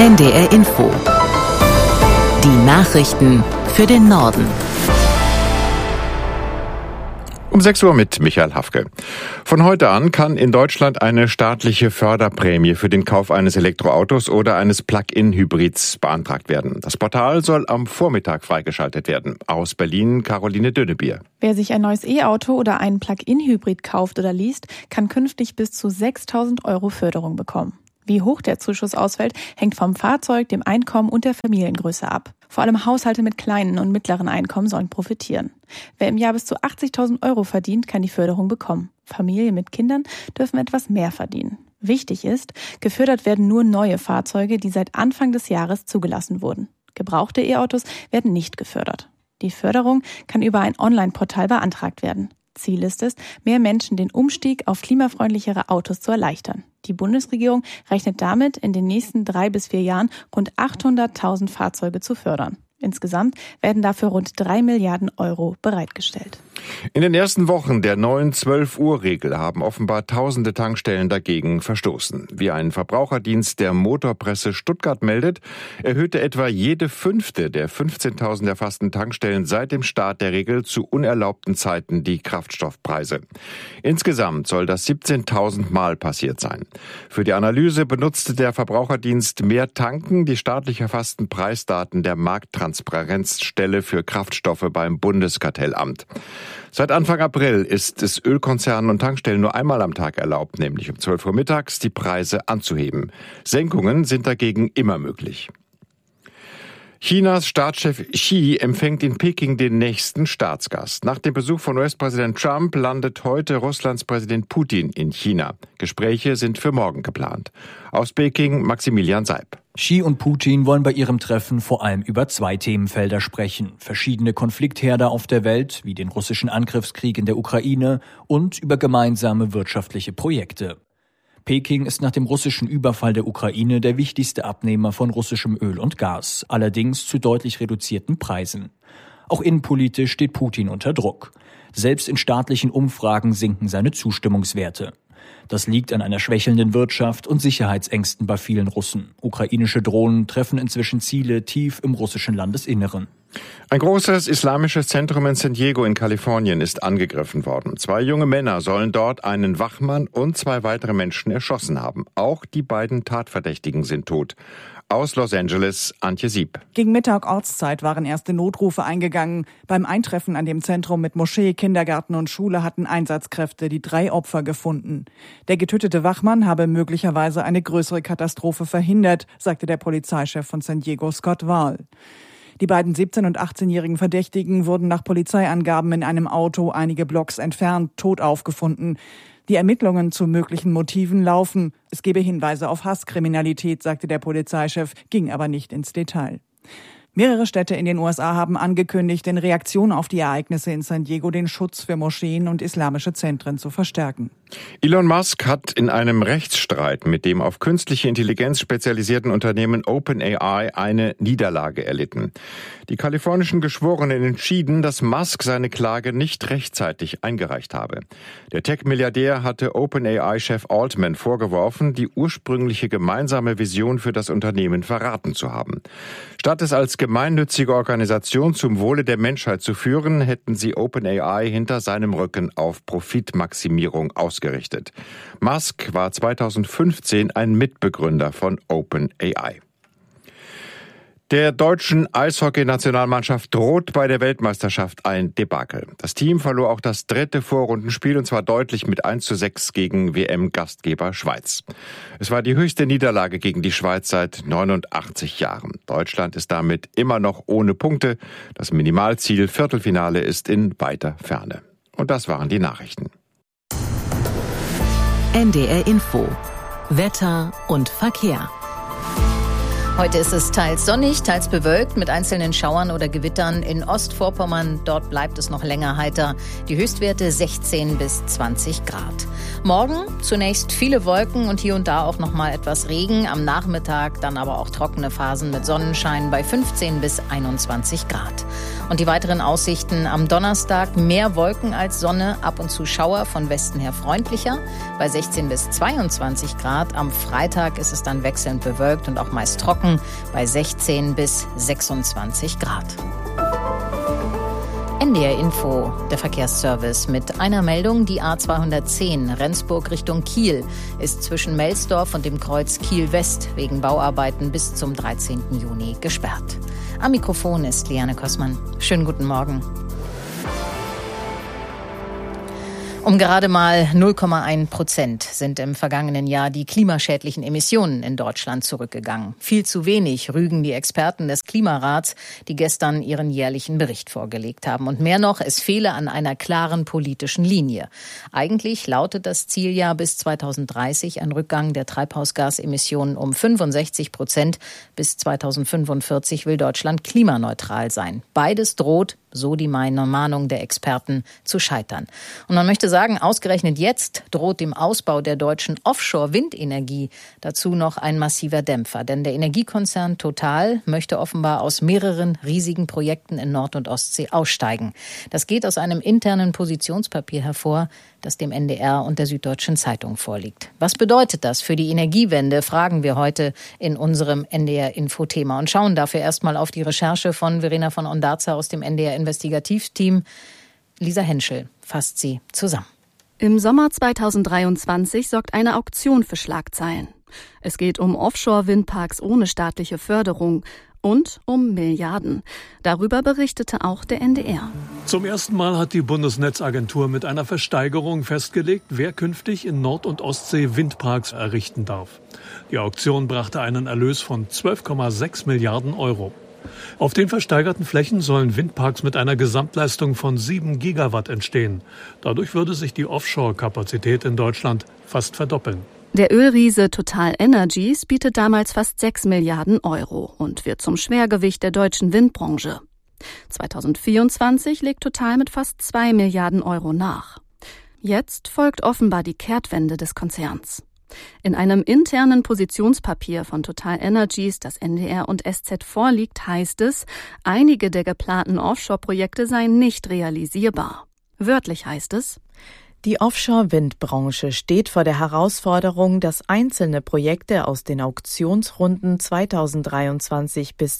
NDR Info. Die Nachrichten für den Norden. Um 6 Uhr mit Michael Hafke. Von heute an kann in Deutschland eine staatliche Förderprämie für den Kauf eines Elektroautos oder eines Plug-in-Hybrids beantragt werden. Das Portal soll am Vormittag freigeschaltet werden. Aus Berlin Caroline Dönnebier. Wer sich ein neues E-Auto oder einen Plug-in-Hybrid kauft oder liest, kann künftig bis zu 6.000 € Förderung bekommen. Wie hoch der Zuschuss ausfällt, hängt vom Fahrzeug, dem Einkommen und der Familiengröße ab. Vor allem Haushalte mit kleinen und mittleren Einkommen sollen profitieren. Wer im Jahr bis zu 80.000 € verdient, kann die Förderung bekommen. Familien mit Kindern dürfen etwas mehr verdienen. Wichtig ist, gefördert werden nur neue Fahrzeuge, die seit Anfang des Jahres zugelassen wurden. Gebrauchte E-Autos werden nicht gefördert. Die Förderung kann über ein Online-Portal beantragt werden. Ziel ist es, mehr Menschen den Umstieg auf klimafreundlichere Autos zu erleichtern. Die Bundesregierung rechnet damit, in den nächsten 3 bis 4 Jahren rund 800.000 Fahrzeuge zu fördern. Insgesamt werden dafür rund 3 Milliarden € bereitgestellt. In den ersten Wochen der neuen 12-Uhr-Regel haben offenbar tausende Tankstellen dagegen verstoßen. Wie ein Verbraucherdienst der Motorpresse Stuttgart meldet, erhöhte etwa jede 5. der 15.000 erfassten Tankstellen seit dem Start der Regel zu unerlaubten Zeiten die Kraftstoffpreise. Insgesamt soll das 17.000 Mal passiert sein. Für die Analyse benutzte der Verbraucherdienst Mehr Tanken die staatlich erfassten Preisdaten der Markttransparenzstelle für Kraftstoffe beim Bundeskartellamt. Seit Anfang April ist es Ölkonzernen und Tankstellen nur einmal am Tag erlaubt, nämlich um 12 Uhr mittags, die Preise anzuheben. Senkungen sind dagegen immer möglich. Chinas Staatschef Xi empfängt in Peking den nächsten Staatsgast. Nach dem Besuch von US-Präsident Trump landet heute Russlands Präsident Putin in China. Gespräche sind für morgen geplant. Aus Peking Maximilian Seib. Xi und Putin wollen bei ihrem Treffen vor allem über 2 Themenfelder sprechen. Verschiedene Konfliktherde auf der Welt, wie den russischen Angriffskrieg in der Ukraine, und über gemeinsame wirtschaftliche Projekte. Peking ist nach dem russischen Überfall der Ukraine der wichtigste Abnehmer von russischem Öl und Gas, allerdings zu deutlich reduzierten Preisen. Auch innenpolitisch steht Putin unter Druck. Selbst in staatlichen Umfragen sinken seine Zustimmungswerte. Das liegt an einer schwächelnden Wirtschaft und Sicherheitsängsten bei vielen Russen. Ukrainische Drohnen treffen inzwischen Ziele tief im russischen Landesinneren. Ein großes islamisches Zentrum in San Diego in Kalifornien ist angegriffen worden. 2 junge Männer sollen dort einen Wachmann und 2 weitere Menschen erschossen haben. Auch die beiden Tatverdächtigen sind tot. Aus Los Angeles, Antje Sieb. Gegen Mittag Ortszeit waren erste Notrufe eingegangen. Beim Eintreffen an dem Zentrum mit Moschee, Kindergarten und Schule hatten Einsatzkräfte die 3 Opfer gefunden. Der getötete Wachmann habe möglicherweise eine größere Katastrophe verhindert, sagte der Polizeichef von San Diego, Scott Wahl. Die beiden 17- und 18-jährigen Verdächtigen wurden nach Polizeiangaben in einem Auto einige Blocks entfernt tot aufgefunden. Die Ermittlungen zu möglichen Motiven laufen. Es gebe Hinweise auf Hasskriminalität, sagte der Polizeichef, ging aber nicht ins Detail. Mehrere Städte in den USA haben angekündigt, in Reaktion auf die Ereignisse in San Diego den Schutz für Moscheen und islamische Zentren zu verstärken. Elon Musk hat in einem Rechtsstreit mit dem auf künstliche Intelligenz spezialisierten Unternehmen OpenAI eine Niederlage erlitten. Die kalifornischen Geschworenen entschieden, dass Musk seine Klage nicht rechtzeitig eingereicht habe. Der Tech-Milliardär hatte OpenAI-Chef Altman vorgeworfen, die ursprüngliche gemeinsame Vision für das Unternehmen verraten zu haben. Statt es als gemeinnützige Organisation zum Wohle der Menschheit zu führen, hätten sie OpenAI hinter seinem Rücken auf Profitmaximierung ausgerichtet. Musk war 2015 ein Mitbegründer von OpenAI. Der deutschen Eishockey-Nationalmannschaft droht bei der Weltmeisterschaft ein Debakel. Das Team verlor auch das 3. Vorrundenspiel und zwar deutlich mit 1:6 gegen WM-Gastgeber Schweiz. Es war die höchste Niederlage gegen die Schweiz seit 89 Jahren. Deutschland ist damit immer noch ohne Punkte. Das Minimalziel Viertelfinale ist in weiter Ferne. Und das waren die Nachrichten. NDR Info. Wetter und Verkehr. Heute ist es teils sonnig, teils bewölkt mit einzelnen Schauern oder Gewittern. In Ostvorpommern, dort bleibt es noch länger heiter. Die Höchstwerte 16 bis 20 Grad. Morgen zunächst viele Wolken und hier und da auch noch mal etwas Regen. Am Nachmittag dann aber auch trockene Phasen mit Sonnenschein bei 15 bis 21 Grad. Und die weiteren Aussichten: am Donnerstag mehr Wolken als Sonne, ab und zu Schauer, von Westen her freundlicher, bei 16 bis 22 Grad. Am Freitag ist es dann wechselnd bewölkt und auch meist trocken, bei 16 bis 26 Grad. NDR Info, der Verkehrsservice mit einer Meldung: Die A210 Rendsburg Richtung Kiel ist zwischen Melsdorf und dem Kreuz Kiel-West wegen Bauarbeiten bis zum 13. Juni gesperrt. Am Mikrofon ist Liane Kossmann. Schönen guten Morgen. Um gerade mal 0,1% sind im vergangenen Jahr die klimaschädlichen Emissionen in Deutschland zurückgegangen. Viel zu wenig, rügen die Experten des Klimarats, die gestern ihren jährlichen Bericht vorgelegt haben. Und mehr noch, es fehle an einer klaren politischen Linie. Eigentlich lautet das Ziel ja bis 2030 ein Rückgang der Treibhausgasemissionen um 65%. Bis 2045 will Deutschland klimaneutral sein. Beides droht, so die Mahnung der Experten, zu scheitern. Und man möchte sagen, ausgerechnet jetzt droht dem Ausbau der deutschen Offshore-Windenergie dazu noch ein massiver Dämpfer. Denn der Energiekonzern Total möchte offenbar aus mehreren riesigen Projekten in Nord- und Ostsee aussteigen. Das geht aus einem internen Positionspapier hervor, das dem NDR und der Süddeutschen Zeitung vorliegt. Was bedeutet das für die Energiewende, fragen wir heute in unserem NDR-Info-Thema und schauen dafür erstmal auf die Recherche von Verena von Ondarza aus dem NDR-Investigativteam. Lisa Henschel fasst sie zusammen. Im Sommer 2023 sorgt eine Auktion für Schlagzeilen. Es geht um Offshore-Windparks ohne staatliche Förderung und um Milliarden. Darüber berichtete auch der NDR. Zum ersten Mal hat die Bundesnetzagentur mit einer Versteigerung festgelegt, wer künftig in Nord- und Ostsee Windparks errichten darf. Die Auktion brachte einen Erlös von 12,6 Milliarden Euro. Auf den versteigerten Flächen sollen Windparks mit einer Gesamtleistung von 7 Gigawatt entstehen. Dadurch würde sich die Offshore-Kapazität in Deutschland fast verdoppeln. Der Ölriese Total Energies bietet damals fast 6 Milliarden Euro und wird zum Schwergewicht der deutschen Windbranche. 2024 legt Total mit fast 2 Milliarden Euro nach. Jetzt folgt offenbar die Kehrtwende des Konzerns. In einem internen Positionspapier von Total Energies, das NDR und SZ vorliegt, heißt es, einige der geplanten Offshore-Projekte seien nicht realisierbar. Wörtlich heißt es: Die Offshore-Windbranche steht vor der Herausforderung, dass einzelne Projekte aus den Auktionsrunden 2023 bis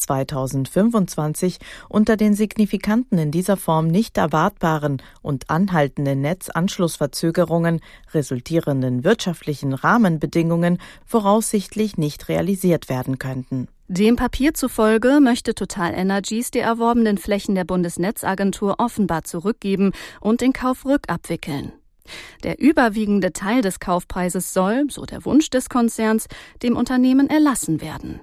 2025 unter den signifikanten, in dieser Form nicht erwartbaren und anhaltenden Netzanschlussverzögerungen resultierenden wirtschaftlichen Rahmenbedingungen voraussichtlich nicht realisiert werden könnten. Dem Papier zufolge möchte Total Energies die erworbenen Flächen der Bundesnetzagentur offenbar zurückgeben und den Kauf rückabwickeln. Der überwiegende Teil des Kaufpreises soll, so der Wunsch des Konzerns, dem Unternehmen erlassen werden.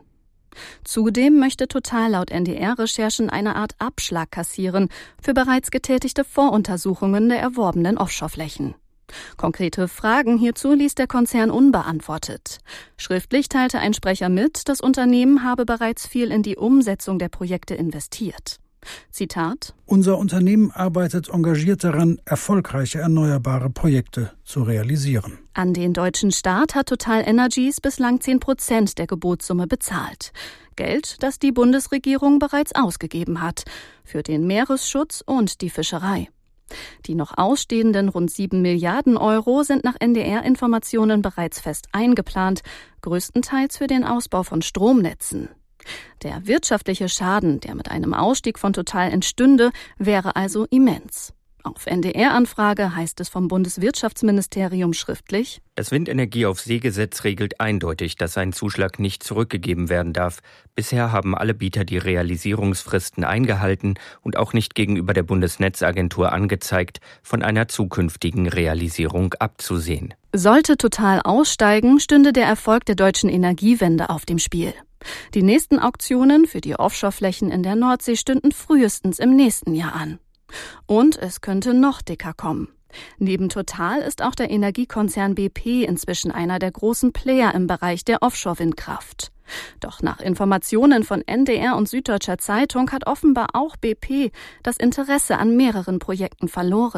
Zudem möchte Total laut NDR-Recherchen eine Art Abschlag kassieren für bereits getätigte Voruntersuchungen der erworbenen Offshoreflächen. Konkrete Fragen hierzu ließ der Konzern unbeantwortet. Schriftlich teilte ein Sprecher mit, das Unternehmen habe bereits viel in die Umsetzung der Projekte investiert. Zitat: Unser Unternehmen arbeitet engagiert daran, erfolgreiche erneuerbare Projekte zu realisieren. An den deutschen Staat hat Total Energies bislang 10% der Gebotssumme bezahlt. Geld, das die Bundesregierung bereits ausgegeben hat, für den Meeresschutz und die Fischerei. Die noch ausstehenden rund 7 Milliarden Euro sind nach NDR-Informationen bereits fest eingeplant, größtenteils für den Ausbau von Stromnetzen. Der wirtschaftliche Schaden, der mit einem Ausstieg von Total entstünde, wäre also immens. Auf NDR-Anfrage heißt es vom Bundeswirtschaftsministerium schriftlich: Das Windenergie-auf-See-Gesetz regelt eindeutig, dass ein Zuschlag nicht zurückgegeben werden darf. Bisher haben alle Bieter die Realisierungsfristen eingehalten und auch nicht gegenüber der Bundesnetzagentur angezeigt, von einer zukünftigen Realisierung abzusehen. Sollte Total aussteigen, stünde der Erfolg der deutschen Energiewende auf dem Spiel. Die nächsten Auktionen für die Offshoreflächen in der Nordsee stünden frühestens im nächsten Jahr an. Und es könnte noch dicker kommen. Neben Total ist auch der Energiekonzern BP inzwischen einer der großen Player im Bereich der Offshore-Windkraft. Doch nach Informationen von NDR und Süddeutscher Zeitung hat offenbar auch BP das Interesse an mehreren Projekten verloren.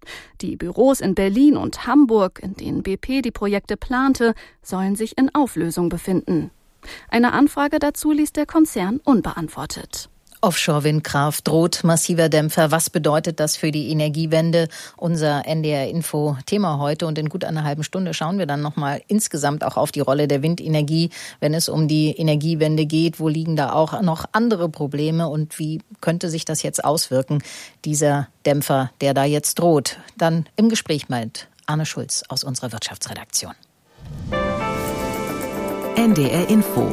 Die Büros in Berlin und Hamburg, in denen BP die Projekte plante, sollen sich in Auflösung befinden. Eine Anfrage dazu ließ der Konzern unbeantwortet. Offshore-Windkraft droht massiver Dämpfer. Was bedeutet das für die Energiewende? Unser NDR-Info-Thema heute. Und in gut einer halben Stunde schauen wir dann nochmal insgesamt auch auf die Rolle der Windenergie, wenn es um die Energiewende geht. Wo liegen da auch noch andere Probleme und wie könnte sich das jetzt auswirken, dieser Dämpfer, der da jetzt droht? Dann im Gespräch mit Arne Schulz aus unserer Wirtschaftsredaktion. NDR-Info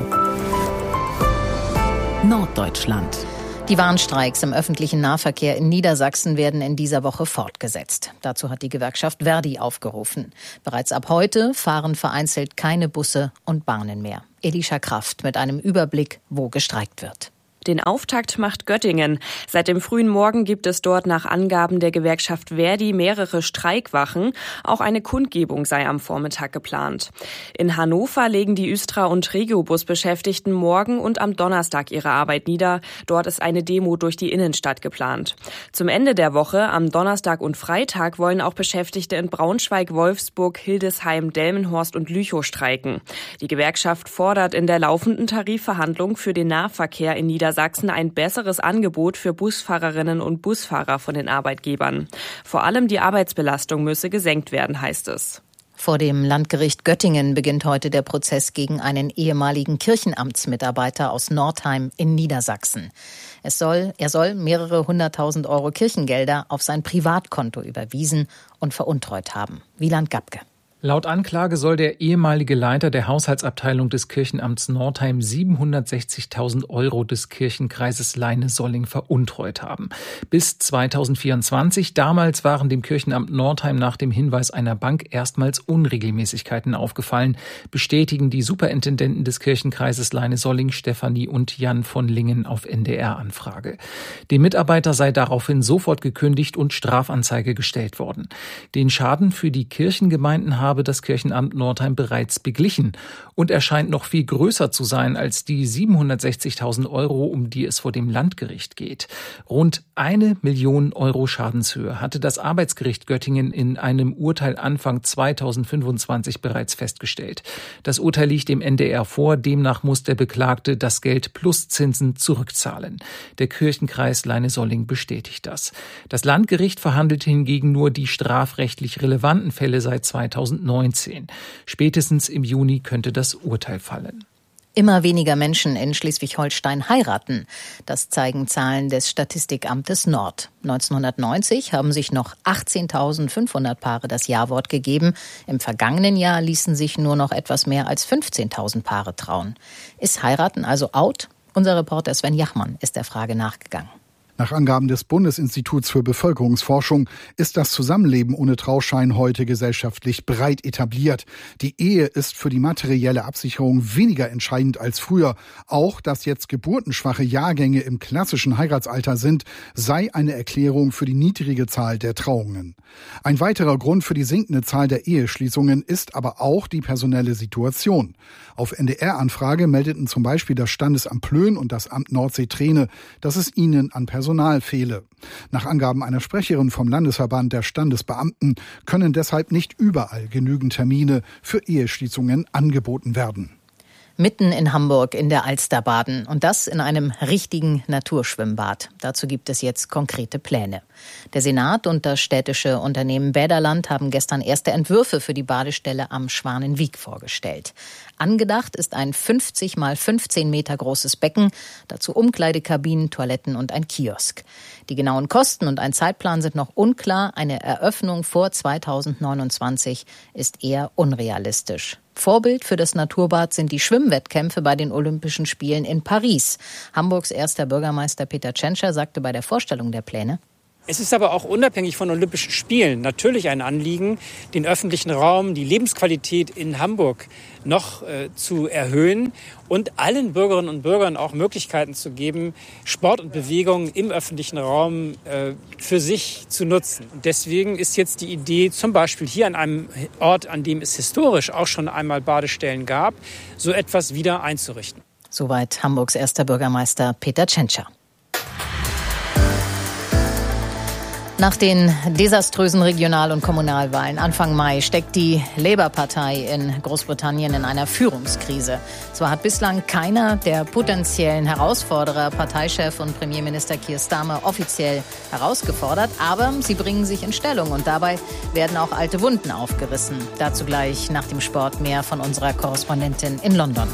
Norddeutschland. Die Warnstreiks im öffentlichen Nahverkehr in Niedersachsen werden in dieser Woche fortgesetzt. Dazu hat die Gewerkschaft Verdi aufgerufen. Bereits ab heute fahren vereinzelt keine Busse und Bahnen mehr. Elisha Kraft mit einem Überblick, wo gestreikt wird. Den Auftakt macht Göttingen. Seit dem frühen Morgen gibt es dort nach Angaben der Gewerkschaft Verdi mehrere Streikwachen. Auch eine Kundgebung sei am Vormittag geplant. In Hannover legen die Östra- und Regiobus-Beschäftigten morgen und am Donnerstag ihre Arbeit nieder. Dort ist eine Demo durch die Innenstadt geplant. Zum Ende der Woche, am Donnerstag und Freitag, wollen auch Beschäftigte in Braunschweig, Wolfsburg, Hildesheim, Delmenhorst und Lüchow streiken. Die Gewerkschaft fordert in der laufenden Tarifverhandlung für den Nahverkehr in Niedersachsen ein besseres Angebot für Busfahrerinnen und Busfahrer von den Arbeitgebern. Vor allem die Arbeitsbelastung müsse gesenkt werden, heißt es. Vor dem Landgericht Göttingen beginnt heute der Prozess gegen einen ehemaligen Kirchenamtsmitarbeiter aus Nordheim in Niedersachsen. Er soll mehrere 100.000 Euro Kirchengelder auf sein Privatkonto überwiesen und veruntreut haben. Wieland Gabke. Laut Anklage soll der ehemalige Leiter der Haushaltsabteilung des Kirchenamts Nordheim 760.000 Euro des Kirchenkreises Leine-Solling veruntreut haben. Bis 2024, damals waren dem Kirchenamt Nordheim nach dem Hinweis einer Bank erstmals Unregelmäßigkeiten aufgefallen, bestätigen die Superintendenten des Kirchenkreises Leine-Solling Stefanie und Jan von Lingen auf NDR-Anfrage. Dem Mitarbeiter sei daraufhin sofort gekündigt und Strafanzeige gestellt worden. Den Schaden für die Kirchengemeinden habe das Kirchenamt Nordheim bereits beglichen und er scheint noch viel größer zu sein als die 760.000 Euro, um die es vor dem Landgericht geht. Rund 1 Million Euro Schadenshöhe hatte das Arbeitsgericht Göttingen in einem Urteil Anfang 2025 bereits festgestellt. Das Urteil liegt dem NDR vor, demnach muss der Beklagte das Geld plus Zinsen zurückzahlen. Der Kirchenkreis Leine-Solling bestätigt das. Das Landgericht verhandelt hingegen nur die strafrechtlich relevanten Fälle seit 2019. Spätestens im Juni könnte das Urteil fallen. Immer weniger Menschen in Schleswig-Holstein heiraten. Das zeigen Zahlen des Statistikamtes Nord. 1990 haben sich noch 18.500 Paare das Ja-Wort gegeben. Im vergangenen Jahr ließen sich nur noch etwas mehr als 15.000 Paare trauen. Ist heiraten also out? Unser Reporter Sven Jachmann ist der Frage nachgegangen. Nach Angaben des Bundesinstituts für Bevölkerungsforschung ist das Zusammenleben ohne Trauschein heute gesellschaftlich breit etabliert. Die Ehe ist für die materielle Absicherung weniger entscheidend als früher. Auch, dass jetzt geburtenschwache Jahrgänge im klassischen Heiratsalter sind, sei eine Erklärung für die niedrige Zahl der Trauungen. Ein weiterer Grund für die sinkende Zahl der Eheschließungen ist aber auch die personelle Situation. Auf NDR-Anfrage meldeten zum Beispiel das Standesamt Plön und das Amt Nordsee-Treene, dass es ihnen an Personal fehle. Nach Angaben einer Sprecherin vom Landesverband der Standesbeamten können deshalb nicht überall genügend Termine für Eheschließungen angeboten werden. Mitten in Hamburg in der Alster baden und das in einem richtigen Naturschwimmbad. Dazu gibt es jetzt konkrete Pläne. Der Senat und das städtische Unternehmen Bäderland haben gestern erste Entwürfe für die Badestelle am Schwanenwieg vorgestellt. Angedacht ist ein 50 mal 15 Meter großes Becken, dazu Umkleidekabinen, Toiletten und ein Kiosk. Die genauen Kosten und ein Zeitplan sind noch unklar. Eine Eröffnung vor 2029 ist eher unrealistisch. Vorbild für das Naturbad sind die Schwimmwettkämpfe bei den Olympischen Spielen in Paris. Hamburgs erster Bürgermeister Peter Tschentscher sagte bei der Vorstellung der Pläne: Es ist aber auch unabhängig von Olympischen Spielen natürlich ein Anliegen, den öffentlichen Raum, die Lebensqualität in Hamburg noch zu erhöhen und allen Bürgerinnen und Bürgern auch Möglichkeiten zu geben, Sport und Bewegung im öffentlichen Raum für sich zu nutzen. Und deswegen ist jetzt die Idee, zum Beispiel hier an einem Ort, an dem es historisch auch schon einmal Badestellen gab, so etwas wieder einzurichten. Soweit Hamburgs erster Bürgermeister Peter Tschentscher. Nach den desaströsen Regional- und Kommunalwahlen Anfang Mai steckt die Labour-Partei in Großbritannien in einer Führungskrise. Zwar hat bislang keiner der potenziellen Herausforderer, Parteichef und Premierminister Keir Starmer, offiziell herausgefordert, aber sie bringen sich in Stellung und dabei werden auch alte Wunden aufgerissen. Dazu gleich nach dem Sport mehr von unserer Korrespondentin in London.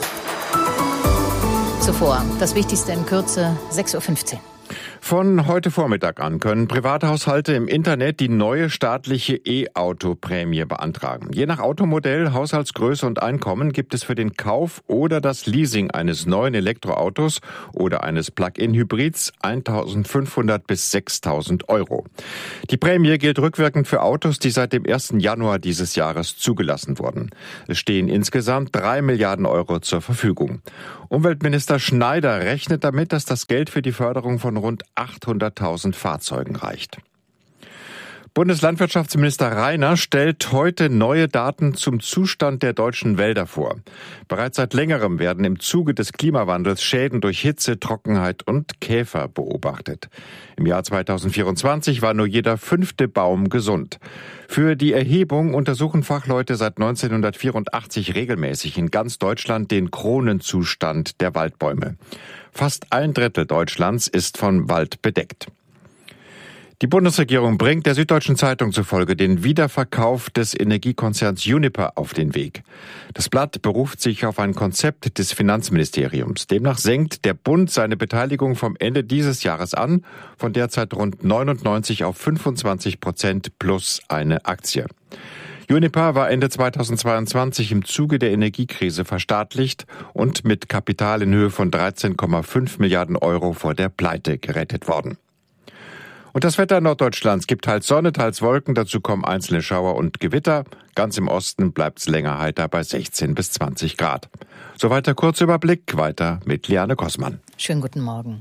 Zuvor das Wichtigste in Kürze, 6.15 Uhr. Von heute Vormittag an können Privathaushalte im Internet die neue staatliche E-Auto-Prämie beantragen. Je nach Automodell, Haushaltsgröße und Einkommen gibt es für den Kauf oder das Leasing eines neuen Elektroautos oder eines Plug-in-Hybrids 1.500 bis 6.000 Euro. Die Prämie gilt rückwirkend für Autos, die seit dem 1. Januar dieses Jahres zugelassen wurden. Es stehen insgesamt 3 Milliarden Euro zur Verfügung. Umweltminister Schneider rechnet damit, dass das Geld für die Förderung von rund 800.000 Fahrzeugen reicht. Bundeslandwirtschaftsminister Reiner stellt heute neue Daten zum Zustand der deutschen Wälder vor. Bereits seit längerem werden im Zuge des Klimawandels Schäden durch Hitze, Trockenheit und Käfer beobachtet. Im Jahr 2024 war nur jeder 5. Baum gesund. Für die Erhebung untersuchen Fachleute seit 1984 regelmäßig in ganz Deutschland den Kronenzustand der Waldbäume. Fast 1/3 Deutschlands ist von Wald bedeckt. Die Bundesregierung bringt der Süddeutschen Zeitung zufolge den Wiederverkauf des Energiekonzerns Uniper auf den Weg. Das Blatt beruft sich auf ein Konzept des Finanzministeriums. Demnach senkt der Bund seine Beteiligung vom Ende dieses Jahres an, von derzeit rund 99 auf 25% plus eine Aktie. Uniper war Ende 2022 im Zuge der Energiekrise verstaatlicht und mit Kapital in Höhe von 13,5 Milliarden Euro vor der Pleite gerettet worden. Und das Wetter Norddeutschlands gibt teils Sonne, teils Wolken, dazu kommen einzelne Schauer und Gewitter. Ganz im Osten bleibt es länger heiter bei 16 bis 20 Grad. Soweit der Kurzüberblick, weiter mit Liane Kossmann. Schönen guten Morgen.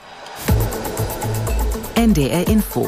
NDR Info.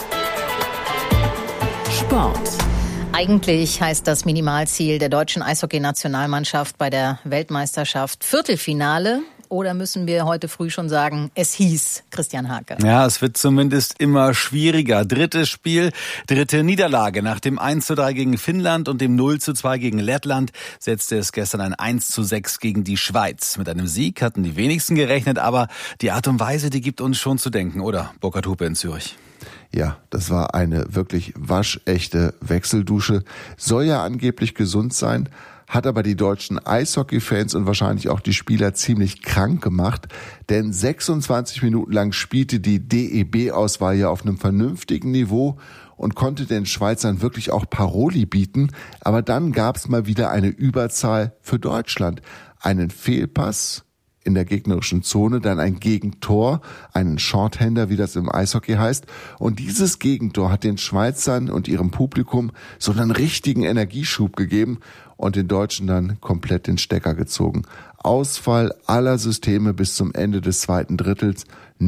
Sport. Eigentlich heißt das Minimalziel der deutschen Eishockey-Nationalmannschaft bei der Weltmeisterschaft Viertelfinale. Oder müssen wir heute früh schon sagen, es hieß Christian Hake? Ja, es wird zumindest immer schwieriger. Drittes Spiel, dritte Niederlage. Nach dem 1:3 gegen Finnland und dem 0:2 gegen Lettland setzte es gestern ein 1:6 gegen die Schweiz. Mit einem Sieg hatten die wenigsten gerechnet, aber die Art und Weise, die gibt uns schon zu denken, oder? Burkhard Hupe in Zürich. Ja, das war eine wirklich waschechte Wechseldusche. Soll ja angeblich gesund sein, hat aber die deutschen Eishockey-Fans und wahrscheinlich auch die Spieler ziemlich krank gemacht, denn 26 Minuten lang spielte die DEB-Auswahl ja auf einem vernünftigen Niveau und konnte den Schweizern wirklich auch Paroli bieten, aber dann gab es mal wieder eine Überzahl für Deutschland. Einen Fehlpass in der gegnerischen Zone, dann ein Gegentor, einen Shorthander, wie das im Eishockey heißt. Und dieses Gegentor hat den Schweizern und ihrem Publikum so einen richtigen Energieschub gegeben und den Deutschen dann komplett den Stecker gezogen. Ausfall aller Systeme bis zum Ende des zweiten Drittels.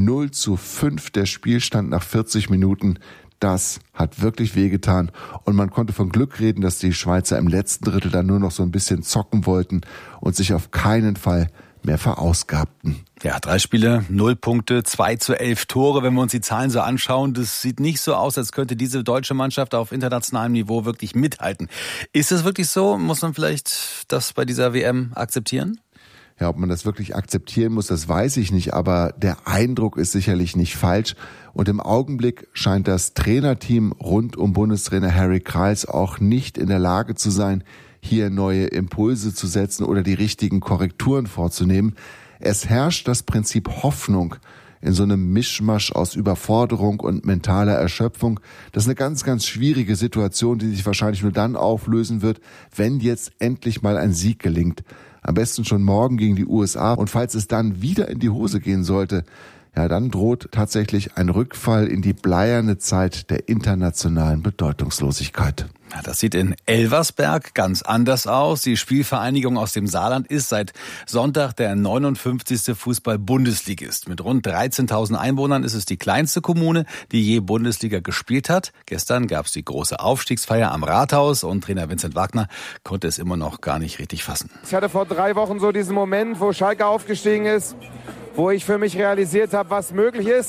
0:5 der Spielstand nach 40 Minuten. Das hat wirklich wehgetan und man konnte von Glück reden, dass die Schweizer im letzten Drittel dann nur noch so ein bisschen zocken wollten und sich auf keinen Fall mehr verausgabten. Ja, 3 Spiele, 0 Punkte, 2:11 Tore. Wenn wir uns die Zahlen so anschauen, das sieht nicht so aus, als könnte diese deutsche Mannschaft auf internationalem Niveau wirklich mithalten. Ist es wirklich so? Muss man vielleicht das bei dieser WM akzeptieren? Ja, ob man das wirklich akzeptieren muss, das weiß ich nicht, aber der Eindruck ist sicherlich nicht falsch. Und im Augenblick scheint das Trainerteam rund um Bundestrainer Harry Kreis auch nicht in der Lage zu sein, hier neue Impulse zu setzen oder die richtigen Korrekturen vorzunehmen. Es herrscht das Prinzip Hoffnung in so einem Mischmasch aus Überforderung und mentaler Erschöpfung. Das ist eine ganz, ganz schwierige Situation, die sich wahrscheinlich nur dann auflösen wird, wenn jetzt endlich mal ein Sieg gelingt. Am besten schon morgen gegen die USA. Und falls es dann wieder in die Hose gehen sollte, ja, dann droht tatsächlich ein Rückfall in die bleierne Zeit der internationalen Bedeutungslosigkeit. Ja, das sieht in Elversberg ganz anders aus. Die Spielvereinigung aus dem Saarland ist seit Sonntag der 59. Fußball-Bundesligist. Mit rund 13.000 Einwohnern ist es die kleinste Kommune, die je Bundesliga gespielt hat. Gestern gab es die große Aufstiegsfeier am Rathaus und Trainer Vincent Wagner konnte es immer noch gar nicht richtig fassen. Ich hatte vor 3 Wochen so diesen Moment, wo Schalke aufgestiegen ist, wo ich für mich realisiert habe, was möglich ist.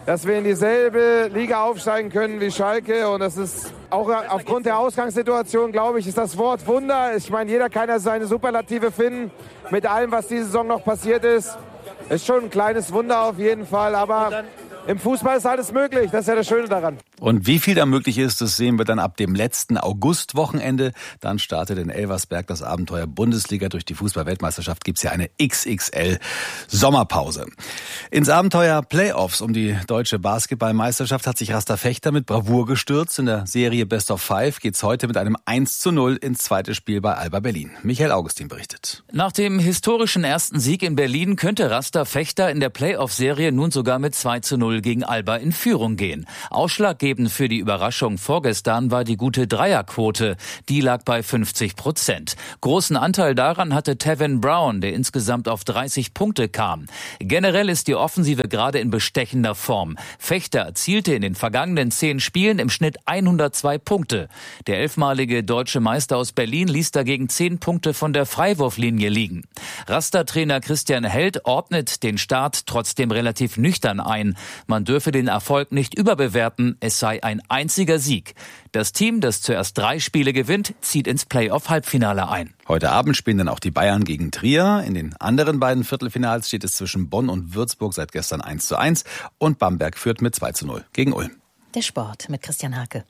dass wir in dieselbe Liga aufsteigen können wie Schalke. Und das ist auch aufgrund der Ausgangssituation, glaube ich, ist das Wort Wunder. Ich meine, jeder kann ja seine Superlative finden mit allem, was diese Saison noch passiert ist. Ist schon ein kleines Wunder auf jeden Fall, aber im Fußball ist alles möglich. Das ist ja das Schöne daran. Und wie viel da möglich ist, das sehen wir dann ab dem letzten Augustwochenende. Dann startet in Elversberg das Abenteuer Bundesliga. Durch die Fußball-Weltmeisterschaft gibt's ja eine XXL-Sommerpause. Ins Abenteuer Playoffs um die deutsche Basketballmeisterschaft hat sich Rasta Fechter mit Bravour gestürzt. In der Serie Best of Five geht's heute mit einem 1:0 ins zweite Spiel bei Alba Berlin. Michael Augustin berichtet. Nach dem historischen ersten Sieg in Berlin könnte Rasta Fechter in der Playoff-Serie nun sogar mit 2:0 gegen Alba in Führung gehen. Ausschlaggebend für die Überraschung vorgestern war die gute Dreierquote. Die lag bei 50%. Großen Anteil daran hatte Tevin Brown, der insgesamt auf 30 Punkte kam. Generell ist die Offensive gerade in bestechender Form. Fechter erzielte in den vergangenen 10 Spielen im Schnitt 102 Punkte. Der 11-malige deutsche Meister aus Berlin ließ dagegen 10 Punkte von der Freiwurflinie liegen. Rasta-Trainer Christian Held ordnet den Start trotzdem relativ nüchtern ein. Man dürfe den Erfolg nicht überbewerten, es sei ein einziger Sieg. Das Team, das zuerst 3 Spiele gewinnt, zieht ins Playoff-Halbfinale ein. Heute Abend spielen dann auch die Bayern gegen Trier. In den anderen beiden Viertelfinals steht es zwischen Bonn und Würzburg seit gestern 1:1 und Bamberg führt mit 2:0 gegen Ulm. Der Sport mit Christian Hake.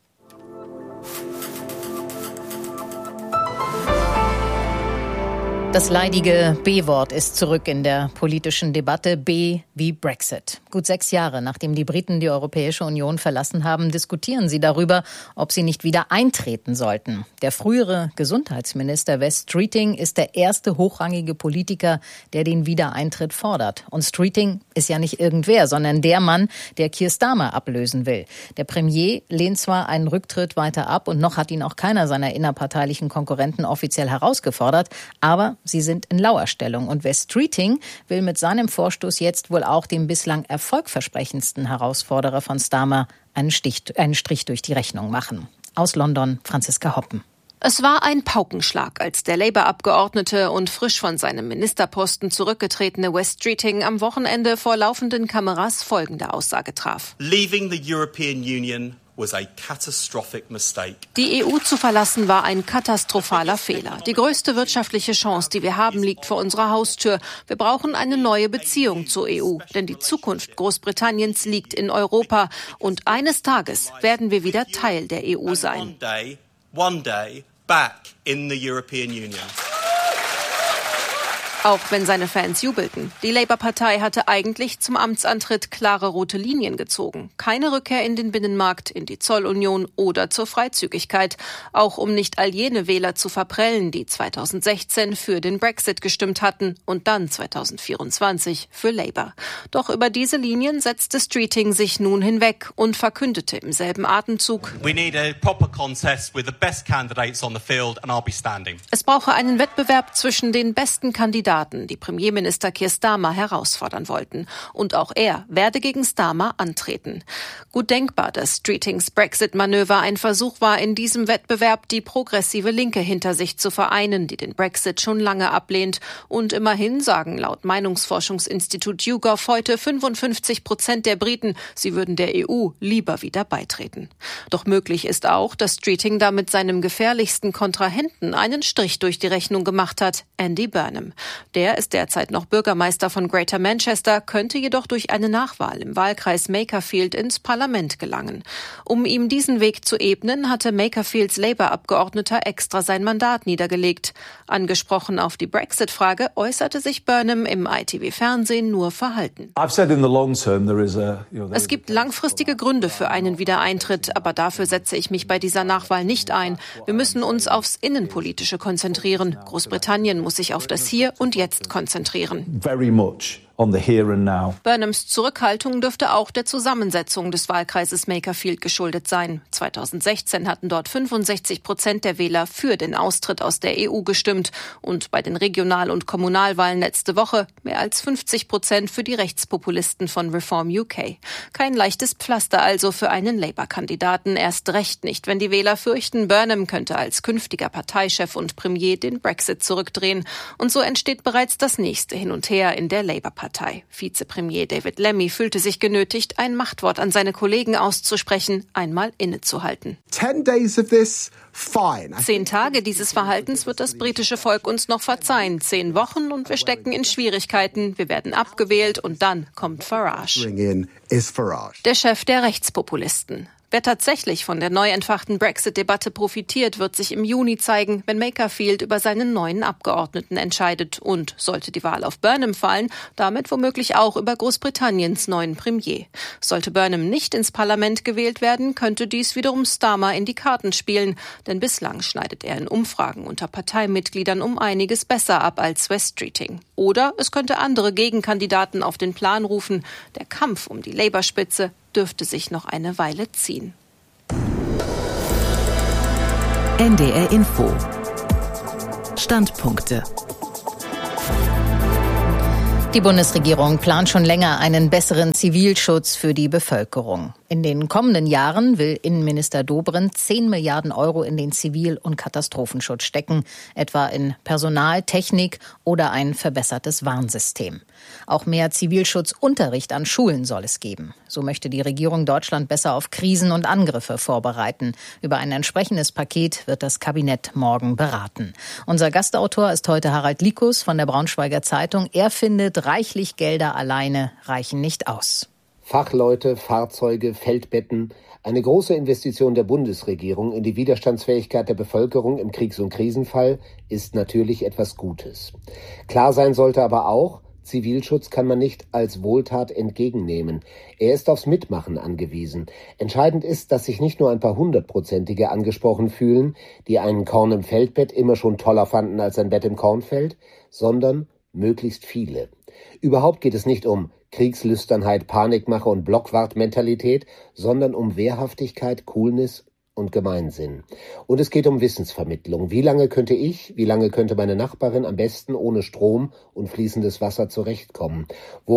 Das leidige B-Wort ist zurück in der politischen Debatte. B wie Brexit. Gut 6 Jahre, nachdem die Briten die Europäische Union verlassen haben, diskutieren sie darüber, ob sie nicht wieder eintreten sollten. Der frühere Gesundheitsminister Wes Streeting ist der erste hochrangige Politiker, der den Wiedereintritt fordert. Und Streeting ist ja nicht irgendwer, sondern der Mann, der Keir Starmer ablösen will. Der Premier lehnt zwar einen Rücktritt weiter ab und noch hat ihn auch keiner seiner innerparteilichen Konkurrenten offiziell herausgefordert, aber sie sind in Lauerstellung und Wes Streeting will mit seinem Vorstoß jetzt wohl auch dem bislang erfolgversprechendsten Herausforderer von Starmer einen Strich durch die Rechnung machen. Aus London, Franziska Hoppen. Es war ein Paukenschlag, als der Labour-Abgeordnete und frisch von seinem Ministerposten zurückgetretene Wes Streeting am Wochenende vor laufenden Kameras folgende Aussage traf. Leaving the European Union was a catastrophic mistake. Die EU zu verlassen war ein katastrophaler Fehler. Die größte wirtschaftliche Chance, die wir haben, liegt vor unserer Haustür. Wir brauchen eine neue Beziehung zur EU, denn die Zukunft Großbritanniens liegt in Europa. Und eines Tages werden wir wieder Teil der EU sein. One day, back in the European Union. Auch wenn seine Fans jubelten. Die Labour-Partei hatte eigentlich zum Amtsantritt klare rote Linien gezogen. Keine Rückkehr in den Binnenmarkt, in die Zollunion oder zur Freizügigkeit. Auch um nicht all jene Wähler zu verprellen, die 2016 für den Brexit gestimmt hatten und dann 2024 für Labour. Doch über diese Linien setzte Streeting sich nun hinweg und verkündete im selben Atemzug: We need a proper contest with the best candidates on the field and I'll be standing. Es brauche einen Wettbewerb zwischen den besten Kandidaten, die Premierminister Keir Starmer herausfordern wollten. Und auch er werde gegen Starmer antreten. Gut denkbar, dass Streetings Brexit-Manöver ein Versuch war, in diesem Wettbewerb die progressive Linke hinter sich zu vereinen, die den Brexit schon lange ablehnt. Und immerhin sagen laut Meinungsforschungsinstitut YouGov heute 55% der Briten, sie würden der EU lieber wieder beitreten. Doch möglich ist auch, dass Streeting damit seinem gefährlichsten Kontrahenten einen Strich durch die Rechnung gemacht hat, Andy Burnham. Der ist derzeit noch Bürgermeister von Greater Manchester, könnte jedoch durch eine Nachwahl im Wahlkreis Makerfield ins Parlament gelangen. Um ihm diesen Weg zu ebnen, hatte Makerfields Labour-Abgeordneter extra sein Mandat niedergelegt. Angesprochen auf die Brexit-Frage äußerte sich Burnham im ITV-Fernsehen nur verhalten. Es gibt langfristige Gründe für einen Wiedereintritt, aber dafür setze ich mich bei dieser Nachwahl nicht ein. Wir müssen uns aufs Innenpolitische konzentrieren. Großbritannien muss sich auf das Hier und Jetzt konzentrieren. Burnhams Zurückhaltung dürfte auch der Zusammensetzung des Wahlkreises Makerfield geschuldet sein. 2016 hatten dort 65% der Wähler für den Austritt aus der EU gestimmt und bei den Regional- und Kommunalwahlen letzte Woche mehr als 50% für die Rechtspopulisten von Reform UK. Kein leichtes Pflaster also für einen Labour-Kandidaten, erst recht nicht, wenn die Wähler fürchten, Burnham könnte als künftiger Parteichef und Premier den Brexit zurückdrehen. Und so entsteht bereits das nächste Hin und Her in der Labour-Partei. Partei. Vizepremier David Lammy fühlte sich genötigt, ein Machtwort an seine Kollegen auszusprechen, einmal innezuhalten. 10 days of this, fine. 10 Tage dieses Verhaltens wird das britische Volk uns noch verzeihen. 10 Wochen und wir stecken in Schwierigkeiten. Wir werden abgewählt und dann kommt Farage. Der Chef der Rechtspopulisten. Wer tatsächlich von der neu entfachten Brexit-Debatte profitiert, wird sich im Juni zeigen, wenn Makerfield über seinen neuen Abgeordneten entscheidet und, sollte die Wahl auf Burnham fallen, damit womöglich auch über Großbritanniens neuen Premier. Sollte Burnham nicht ins Parlament gewählt werden, könnte dies wiederum Starmer in die Karten spielen, denn bislang schneidet er in Umfragen unter Parteimitgliedern um einiges besser ab als Wes Streeting. Oder es könnte andere Gegenkandidaten auf den Plan rufen. Der Kampf um die Labour-Spitze dürfte sich noch eine Weile ziehen. NDR Info. Standpunkte. Die Bundesregierung plant schon länger einen besseren Zivilschutz für die Bevölkerung. In den kommenden Jahren will Innenminister Dobrindt 10 Milliarden Euro in den Zivil- und Katastrophenschutz stecken, etwa in Personal, Technik oder ein verbessertes Warnsystem. Auch mehr Zivilschutzunterricht an Schulen soll es geben. So möchte die Regierung Deutschland besser auf Krisen und Angriffe vorbereiten. Über ein entsprechendes Paket wird das Kabinett morgen beraten. Unser Gastautor ist heute Harald Likus von der Braunschweiger Zeitung. Er findet, reichlich Gelder alleine reichen nicht aus. Fachleute, Fahrzeuge, Feldbetten. Eine große Investition der Bundesregierung in die Widerstandsfähigkeit der Bevölkerung im Kriegs- und Krisenfall ist natürlich etwas Gutes. Klar sein sollte aber auch, Zivilschutz kann man nicht als Wohltat entgegennehmen. Er ist aufs Mitmachen angewiesen. Entscheidend ist, dass sich nicht nur ein paar Hundertprozentige angesprochen fühlen, die einen Korn im Feldbett immer schon toller fanden als ein Bett im Kornfeld, sondern möglichst viele. Überhaupt geht es nicht um Kriegslüsternheit, Panikmache und Blockwartmentalität, sondern um Wehrhaftigkeit, Coolness und Gemeinsinn. Und es geht um Wissensvermittlung. Wie lange könnte meine Nachbarin am besten ohne Strom und fließendes Wasser zurechtkommen? Wo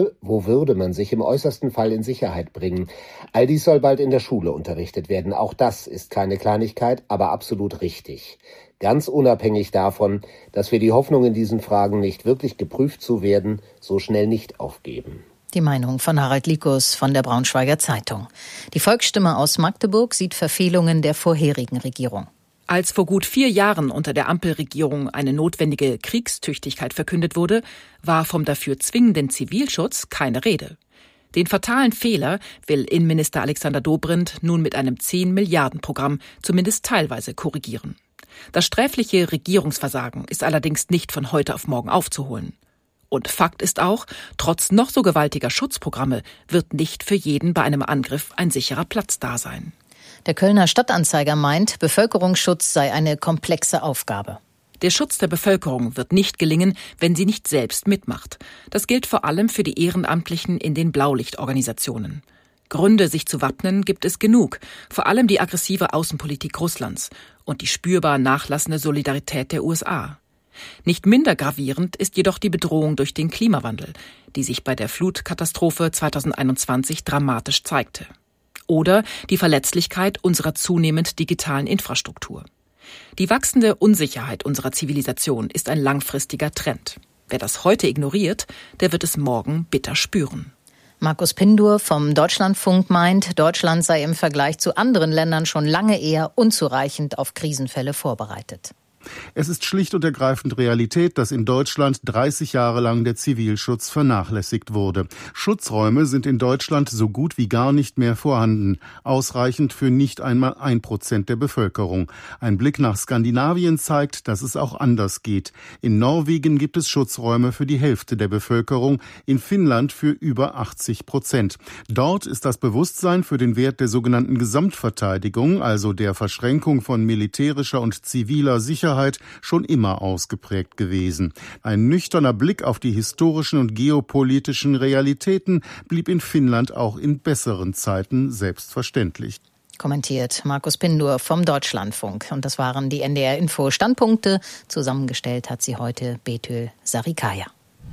würde man sich im äußersten Fall in Sicherheit bringen? All dies soll bald in der Schule unterrichtet werden. Auch das ist keine Kleinigkeit, aber absolut richtig. Ganz unabhängig davon, dass wir die Hoffnung in diesen Fragen, nicht wirklich geprüft zu werden, so schnell nicht aufgeben. Die Meinung von Harald Likus von der Braunschweiger Zeitung. Die Volksstimme aus Magdeburg sieht Verfehlungen der vorherigen Regierung. Als vor gut 4 Jahren unter der Ampelregierung eine notwendige Kriegstüchtigkeit verkündet wurde, war vom dafür zwingenden Zivilschutz keine Rede. Den fatalen Fehler will Innenminister Alexander Dobrindt nun mit einem 10-Milliarden-Programm zumindest teilweise korrigieren. Das sträfliche Regierungsversagen ist allerdings nicht von heute auf morgen aufzuholen. Und Fakt ist auch, trotz noch so gewaltiger Schutzprogramme wird nicht für jeden bei einem Angriff ein sicherer Platz da sein. Der Kölner Stadtanzeiger meint, Bevölkerungsschutz sei eine komplexe Aufgabe. Der Schutz der Bevölkerung wird nicht gelingen, wenn sie nicht selbst mitmacht. Das gilt vor allem für die Ehrenamtlichen in den Blaulichtorganisationen. Gründe, sich zu wappnen, gibt es genug, vor allem die aggressive Außenpolitik Russlands und die spürbar nachlassende Solidarität der USA. Nicht minder gravierend ist jedoch die Bedrohung durch den Klimawandel, die sich bei der Flutkatastrophe 2021 dramatisch zeigte. Oder die Verletzlichkeit unserer zunehmend digitalen Infrastruktur. Die wachsende Unsicherheit unserer Zivilisation ist ein langfristiger Trend. Wer das heute ignoriert, der wird es morgen bitter spüren. Markus Pindur vom Deutschlandfunk meint, Deutschland sei im Vergleich zu anderen Ländern schon lange eher unzureichend auf Krisenfälle vorbereitet. Es ist schlicht und ergreifend Realität, dass in Deutschland 30 Jahre lang der Zivilschutz vernachlässigt wurde. Schutzräume sind in Deutschland so gut wie gar nicht mehr vorhanden, ausreichend für nicht einmal 1% der Bevölkerung. Ein Blick nach Skandinavien zeigt, dass es auch anders geht. In Norwegen gibt es Schutzräume für die Hälfte der Bevölkerung, in Finnland für über 80%. Dort ist das Bewusstsein für den Wert der sogenannten Gesamtverteidigung, also der Verschränkung von militärischer und ziviler Sicherheit, schon immer ausgeprägt gewesen. Ein nüchterner Blick auf die historischen und geopolitischen Realitäten blieb in Finnland auch in besseren Zeiten selbstverständlich. Kommentiert Markus Pindur vom Deutschlandfunk. Und das waren die NDR-Info-Standpunkte. Zusammengestellt hat sie heute Betül Sarikaya.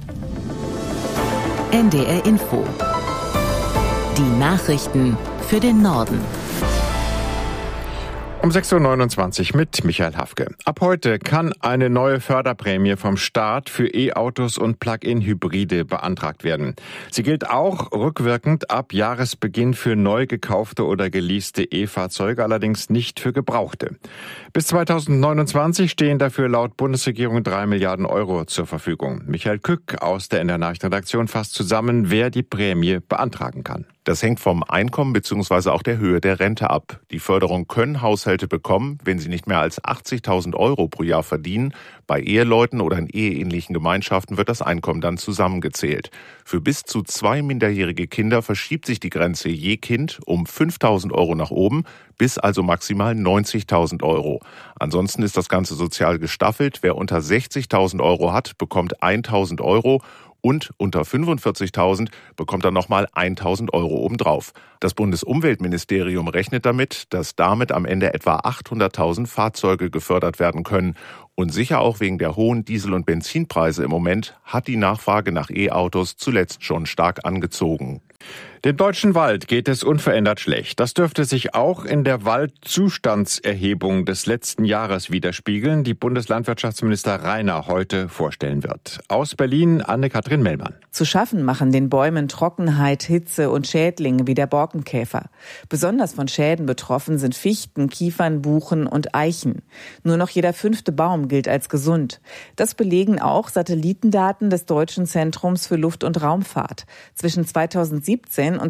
NDR Info. Die Nachrichten für den Norden. Um 6.29 Uhr mit Michael Hafke. Ab heute kann eine neue Förderprämie vom Staat für E-Autos und Plug-in-Hybride beantragt werden. Sie gilt auch rückwirkend ab Jahresbeginn für neu gekaufte oder geleaste E-Fahrzeuge, allerdings nicht für gebrauchte. Bis 2029 stehen dafür laut Bundesregierung 3 Milliarden Euro zur Verfügung. Michael Kück aus der NDR Nachrichtenredaktion fasst zusammen, wer die Prämie beantragen kann. Das hängt vom Einkommen bzw. auch der Höhe der Rente ab. Die Förderung können Haushalte bekommen, wenn sie nicht mehr als 80.000 Euro pro Jahr verdienen. Bei Eheleuten oder in eheähnlichen Gemeinschaften wird das Einkommen dann zusammengezählt. Für bis zu 2 minderjährige Kinder verschiebt sich die Grenze je Kind um 5.000 Euro nach oben, bis also maximal 90.000 Euro. Ansonsten ist das Ganze sozial gestaffelt. Wer unter 60.000 Euro hat, bekommt 1.000 Euro. Und unter 45.000 bekommt er nochmal 1.000 Euro obendrauf. Das Bundesumweltministerium rechnet damit, dass damit am Ende etwa 800.000 Fahrzeuge gefördert werden können. Und sicher auch wegen der hohen Diesel- und Benzinpreise im Moment hat die Nachfrage nach E-Autos zuletzt schon stark angezogen. Dem deutschen Wald geht es unverändert schlecht. Das dürfte sich auch in der Waldzustandserhebung des letzten Jahres widerspiegeln, die Bundeslandwirtschaftsminister Rainer heute vorstellen wird. Aus Berlin Anne-Kathrin Mellmann. Zu schaffen machen den Bäumen Trockenheit, Hitze und Schädlinge wie der Borkenkäfer. Besonders von Schäden betroffen sind Fichten, Kiefern, Buchen und Eichen. Nur noch jeder 5. Baum gilt als gesund. Das belegen auch Satellitendaten des Deutschen Zentrums für Luft- und Raumfahrt. Zwischen 2017 und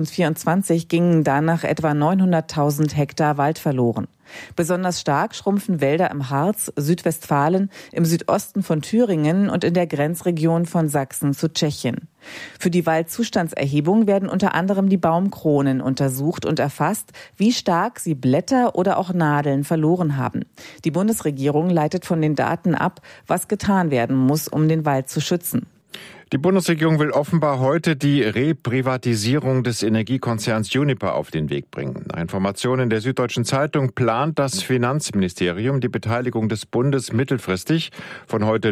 2024 gingen danach etwa 900.000 Hektar Wald verloren. Besonders stark schrumpfen Wälder im Harz, Südwestfalen, im Südosten von Thüringen und in der Grenzregion von Sachsen zu Tschechien. Für die Waldzustandserhebung werden unter anderem die Baumkronen untersucht und erfasst, wie stark sie Blätter oder auch Nadeln verloren haben. Die Bundesregierung leitet von den Daten ab, was getan werden muss, um den Wald zu schützen. Die Bundesregierung will offenbar heute die Reprivatisierung des Energiekonzerns Uniper auf den Weg bringen. Nach Informationen der Süddeutschen Zeitung plant das Finanzministerium die Beteiligung des Bundes mittelfristig von heute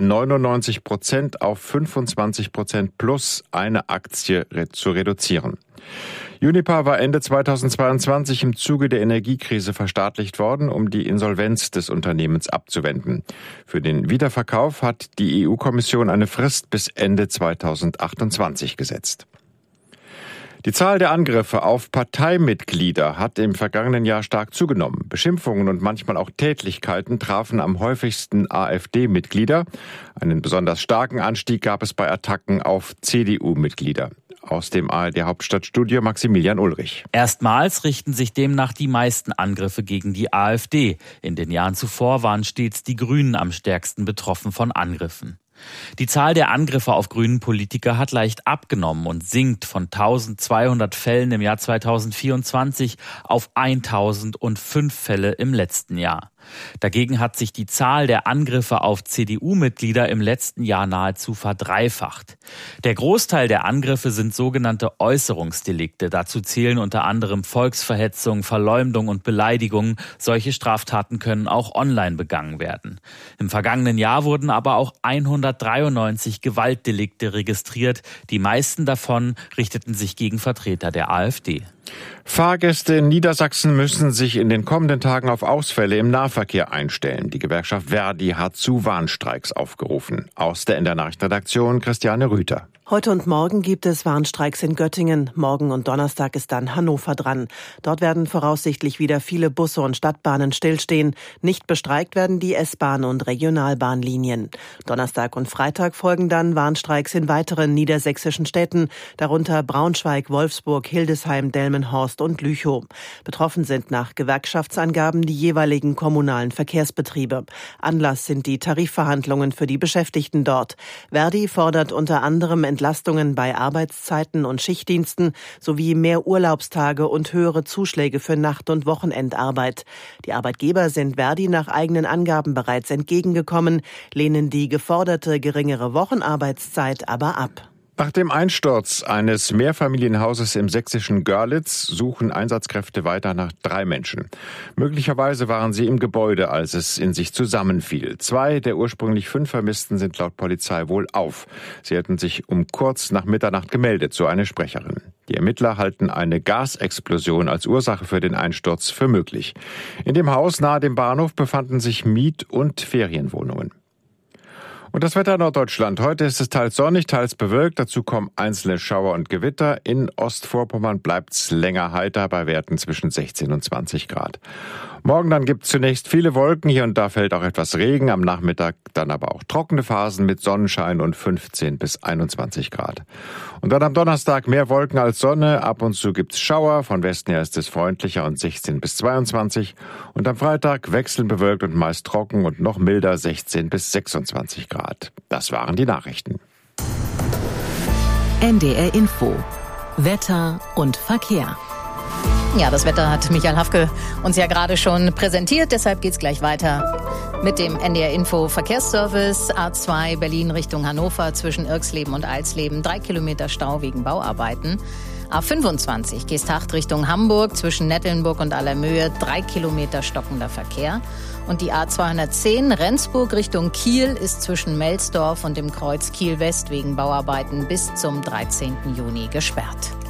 99% auf 25% plus eine Aktie zu reduzieren. Uniper war Ende 2022 im Zuge der Energiekrise verstaatlicht worden, um die Insolvenz des Unternehmens abzuwenden. Für den Wiederverkauf hat die EU-Kommission eine Frist bis Ende 2028 gesetzt. Die Zahl der Angriffe auf Parteimitglieder hat im vergangenen Jahr stark zugenommen. Beschimpfungen und manchmal auch Tätlichkeiten trafen am häufigsten AfD-Mitglieder. Einen besonders starken Anstieg gab es bei Attacken auf CDU-Mitglieder. Aus dem ARD-Hauptstadtstudio Maximilian Ulrich. Erstmals richten sich demnach die meisten Angriffe gegen die AfD. In den Jahren zuvor waren stets die Grünen am stärksten betroffen von Angriffen. Die Zahl der Angriffe auf grünen Politiker hat leicht abgenommen und sinkt von 1.200 Fällen im Jahr 2024 auf 1.005 Fälle im letzten Jahr. Dagegen hat sich die Zahl der Angriffe auf CDU-Mitglieder im letzten Jahr nahezu verdreifacht. Der Großteil der Angriffe sind sogenannte Äußerungsdelikte. Dazu zählen unter anderem Volksverhetzung, Verleumdung und Beleidigung. Solche Straftaten können auch online begangen werden. Im vergangenen Jahr wurden aber auch 193 Gewaltdelikte registriert. Die meisten davon richteten sich gegen Vertreter der AfD. Fahrgäste in Niedersachsen müssen sich in den kommenden Tagen auf Ausfälle im Nahverkehr einstellen. Die Gewerkschaft Verdi hat zu Warnstreiks aufgerufen. Aus der NDR Nachrichtenredaktion Christiane Rüther. Heute und morgen gibt es Warnstreiks in Göttingen. Morgen und Donnerstag ist dann Hannover dran. Dort werden voraussichtlich wieder viele Busse und Stadtbahnen stillstehen. Nicht bestreikt werden die S-Bahn- und Regionalbahnlinien. Donnerstag und Freitag folgen dann Warnstreiks in weiteren niedersächsischen Städten, darunter Braunschweig, Wolfsburg, Hildesheim, Delmenhorst und Lüchow. Betroffen sind nach Gewerkschaftsangaben die jeweiligen kommunalen Verkehrsbetriebe. Anlass sind die Tarifverhandlungen für die Beschäftigten dort. Verdi fordert unter anderem Entlastungen bei Arbeitszeiten und Schichtdiensten sowie mehr Urlaubstage und höhere Zuschläge für Nacht- und Wochenendarbeit. Die Arbeitgeber sind Verdi nach eigenen Angaben bereits entgegengekommen, lehnen die geforderte geringere Wochenarbeitszeit aber ab. Nach dem Einsturz eines Mehrfamilienhauses im sächsischen Görlitz suchen Einsatzkräfte weiter nach 3 Menschen. Möglicherweise waren sie im Gebäude, als es in sich zusammenfiel. 2 der ursprünglich 5 Vermissten sind laut Polizei wohl auf. Sie hätten sich um kurz nach Mitternacht gemeldet, so eine Sprecherin. Die Die Ermittler halten eine Gasexplosion als Ursache für den Einsturz für möglich. In dem Haus nahe dem Bahnhof befanden sich Miet- und Ferienwohnungen. Und das Wetter in Norddeutschland. Heute ist es teils sonnig, teils bewölkt. Dazu kommen einzelne Schauer und Gewitter. In Ostvorpommern bleibt es länger heiter bei Werten zwischen 16 und 20 Grad. Morgen dann gibt es zunächst viele Wolken. Hier und da fällt auch etwas Regen. Am Nachmittag dann aber auch trockene Phasen mit Sonnenschein und 15 bis 21 Grad. Und dann am Donnerstag mehr Wolken als Sonne. Ab und zu gibt's Schauer. Von Westen her ist es freundlicher und 16 bis 22. Und am Freitag wechselnd bewölkt und meist trocken und noch milder 16 bis 26 Grad. Das waren die Nachrichten. NDR Info. Wetter und Verkehr. Ja, das Wetter hat Michael Hafke uns ja gerade schon präsentiert, deshalb geht's gleich weiter mit dem NDR Info Verkehrsservice. A2 Berlin Richtung Hannover zwischen Irxleben und Alsleben, 3 Kilometer Stau wegen Bauarbeiten. A25 Geesthacht Richtung Hamburg zwischen Nettelnburg und Allermöhe, 3 Kilometer stockender Verkehr. Und die A210 Rendsburg Richtung Kiel ist zwischen Melsdorf und dem Kreuz Kiel West wegen Bauarbeiten bis zum 13. Juni gesperrt.